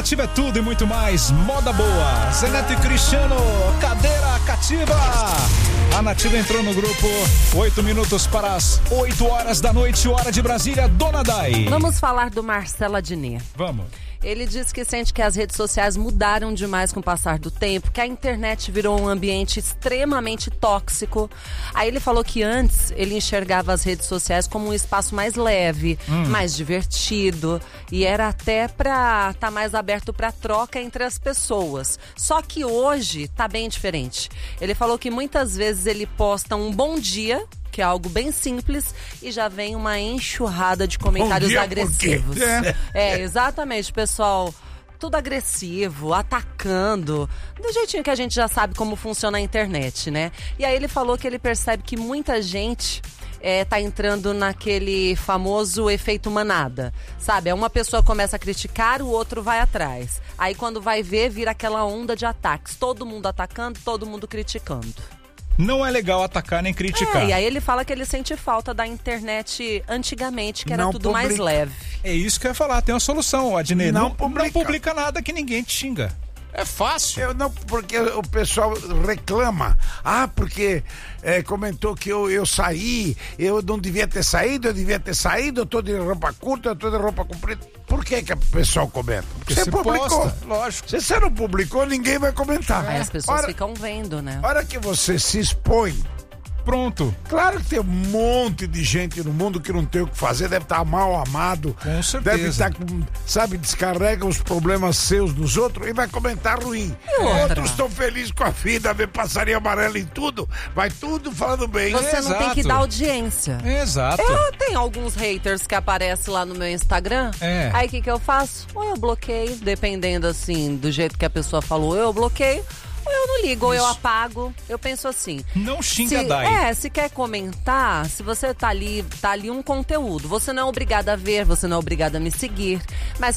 Nativa é tudo e muito mais. Moda boa. Zeneto e Cristiano, cadeira cativa. A Nativa entrou no grupo. 8 minutos para as 8 horas da noite, hora de Brasília. Dona Dai. Vamos falar do Marcelo Adnet. Vamos. Ele disse que sente que as redes sociais mudaram demais com o passar do tempo, que a internet virou um ambiente extremamente tóxico. Aí ele falou que antes ele enxergava as redes sociais como um espaço mais leve, mais divertido, e era até pra estar mais aberto pra troca entre as pessoas. Só que hoje tá bem diferente. Ele falou que muitas vezes ele posta um bom dia, que é algo bem simples, e já vem uma enxurrada de comentários agressivos. Exatamente, pessoal, tudo agressivo, atacando, do jeitinho que a gente já sabe como funciona a internet, né? E aí ele falou que ele percebe que muita gente tá entrando naquele famoso efeito manada, sabe? Uma pessoa começa a criticar, o outro vai atrás. Aí quando vai ver, vira aquela onda de ataques, todo mundo atacando, todo mundo criticando. Não é legal atacar nem criticar. E aí ele fala que ele sente falta da internet antigamente, que era Não tudo publica. mais leve. É isso que eu ia falar, tem uma solução, Adnet. Não Não publica. publica nada que ninguém te xinga. É fácil. Eu não, porque o pessoal reclama. Porque comentou que eu saí, eu não devia ter saído, eu tô de roupa curta, eu tô de roupa comprida. Por que o pessoal comenta? Porque você publicou. Posta, lógico. Se você não publicou, ninguém vai comentar. Aí as pessoas ficam vendo, né? A hora que você se expõe, Pronto. claro que tem um monte de gente no mundo que não tem o que fazer, deve estar mal amado. Com certeza. Deve estar com, descarrega os problemas seus dos outros e vai comentar ruim. outra? Outros estão felizes com a vida, vê passarinho amarelo em tudo, vai tudo falando bem. Você não tem que Exato. dar audiência. Exato. Eu tenho alguns haters que aparecem lá no meu Instagram. Aí o que eu faço? Ou eu bloqueio, dependendo assim do jeito que a pessoa falou, eu bloqueio. Ou eu não ligo, ou eu apago. Eu penso assim. Não xinga, Dai. Se quer comentar, se você tá ali um conteúdo. Você não é obrigado a ver, você não é obrigado a me seguir. Mas